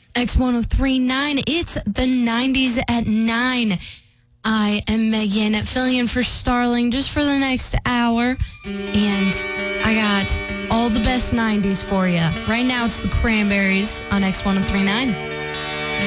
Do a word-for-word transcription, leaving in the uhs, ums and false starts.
X one oh three point nine, it's the nineties at nine. I am Megan, filling in for Starling just for the next hour. And I got all the best nineties for you. Right now, it's the Cranberries on X one oh three point nine.